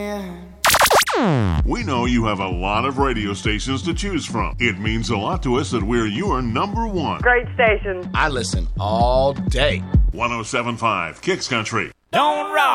We know you have a lot of radio stations to choose from. It means a lot to us that we're your number one. Great station. I listen all day. 107.5 Kicks Country. Don't rock.